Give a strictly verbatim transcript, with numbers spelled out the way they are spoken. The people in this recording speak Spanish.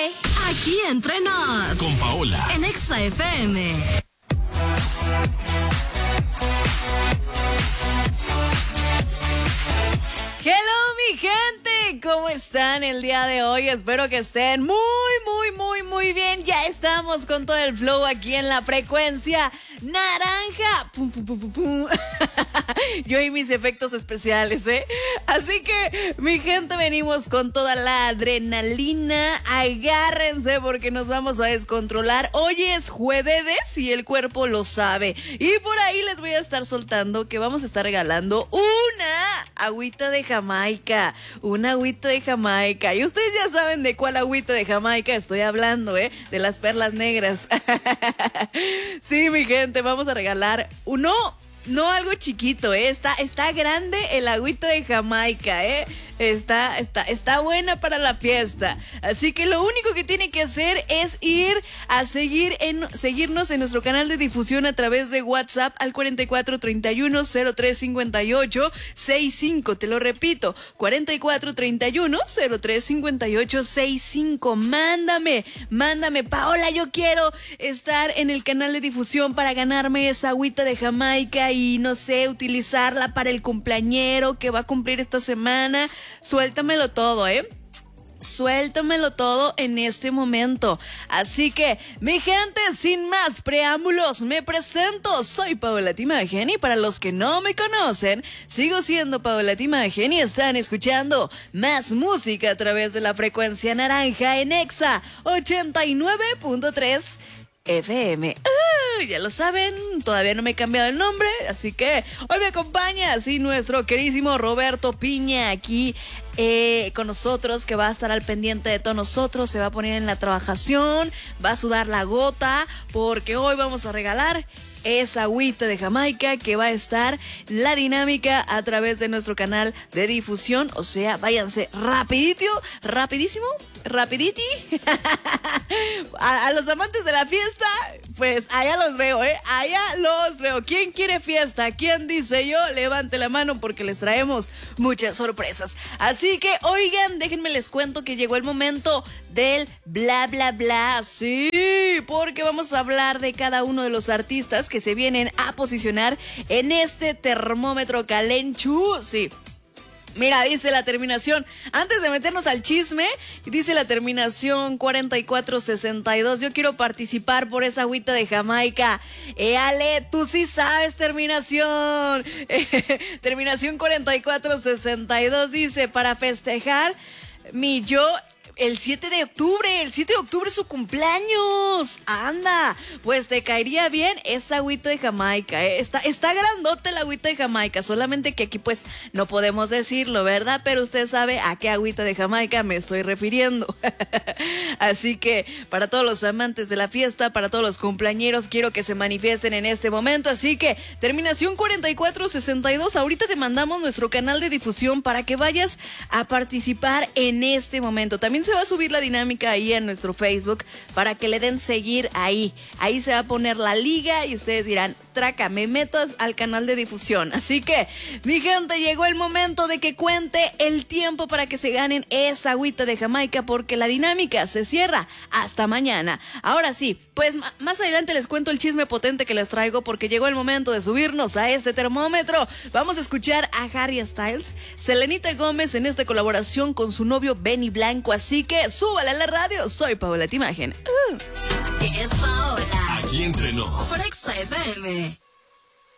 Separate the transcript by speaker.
Speaker 1: Aquí entre nos.
Speaker 2: Con Paola.
Speaker 1: En Exa F M.
Speaker 3: Hello, mi gente, ¿cómo están el día de hoy? Espero que estén muy, muy, muy, muy bien. Ya estamos con todo el flow aquí en la frecuencia naranja. Pum, pum, pum, pum, pum. Yo y mis efectos especiales, ¿eh? Así que, mi gente, venimos con toda la adrenalina. Agárrense porque nos vamos a descontrolar. Hoy es jueves y el cuerpo lo sabe. Y por ahí les voy a estar soltando que vamos a estar regalando una agüita de Jamaica. Una agüita de Jamaica. Y ustedes ya saben de cuál agüita de Jamaica estoy hablando, ¿eh? De las perlas negras. Sí, mi gente, vamos a regalar uno. No algo chiquito, ¿eh? Está, está grande el agüita de Jamaica, ¿eh? Está, está, está buena para la fiesta. Así que lo único que tiene que hacer es ir a seguir en, seguirnos en nuestro canal de difusión a través de WhatsApp al cuarenta y cuatro treinta y uno cero tres cincuenta y ocho sesenta y cinco. Te lo repito, cuarenta y cuatro treinta y uno cero tres cincuenta y ocho sesenta y cinco. Mándame, mándame, Paola, yo quiero estar en el canal de difusión para ganarme esa agüita de Jamaica y, no sé, utilizarla para el cumpleañero que va a cumplir esta semana. Suéltamelo todo, ¿eh? Suéltamelo todo en este momento. Así que, mi gente, sin más preámbulos, me presento. Soy Paola Timagen y para los que no me conocen, sigo siendo Paola Timagen y están escuchando más música a través de la frecuencia naranja en Exa ochenta y nueve punto tres F M. Uh, ya lo saben, todavía no me he cambiado el nombre, así que hoy me acompaña así nuestro queridísimo Roberto Piña aquí eh, con nosotros, que va a estar al pendiente de todos nosotros, se va a poner en la trabajación, va a sudar la gota, porque hoy vamos a regalar esa agüita de Jamaica que va a estar la dinámica a través de nuestro canal de difusión. O sea, váyanse rapidito, rapidísimo, rapiditi. a, a los amantes de la fiesta, pues allá los veo, ¿eh? Allá los veo. ¿Quién quiere fiesta? ¿Quién dice yo? Levante la mano porque les traemos muchas sorpresas. Así que, oigan, déjenme les cuento que llegó el momento del bla, bla, bla. Sí, porque vamos a hablar de cada uno de los artistas que se vienen a posicionar en este termómetro calenchu. Sí. Mira, dice la terminación, antes de meternos al chisme, dice la terminación cuarenta y cuatro sesenta y dos. Yo quiero participar por esa agüita de Jamaica. Eh, Ale, tú sí sabes terminación. Eh, terminación cuarenta y cuatro sesenta y dos dice, para festejar mi yo... El siete de octubre, el siete de octubre es su cumpleaños. Anda, pues te caería bien esa agüita de Jamaica, ¿eh? Está, está grandote la agüita de Jamaica, solamente que aquí pues no podemos decirlo, ¿verdad? Pero usted sabe a qué agüita de Jamaica me estoy refiriendo. Así que para todos los amantes de la fiesta, para todos los cumpleañeros, quiero que se manifiesten en este momento. Así que terminación cuarenta y cuatro sesenta y dos, ahorita te mandamos nuestro canal de difusión para que vayas a participar en este momento. También se va a subir la dinámica ahí en nuestro Facebook para que le den seguir ahí. Ahí se va a poner la liga y ustedes dirán, traca, me meto al canal de difusión. Así que, mi gente, llegó el momento de que cuente el tiempo para que se ganen esa agüita de Jamaica, porque la dinámica se cierra hasta mañana. Ahora sí, pues más adelante les cuento el chisme potente que les traigo, porque llegó el momento de subirnos a este termómetro. Vamos a escuchar a Harry Styles, Selenita Gómez en esta colaboración con su novio Benny Blanco. Así que súbale a la radio. Soy Paola Timagen. Uh.
Speaker 1: Es Paola.
Speaker 2: Aquí entre nos.
Speaker 1: Por Exa F M.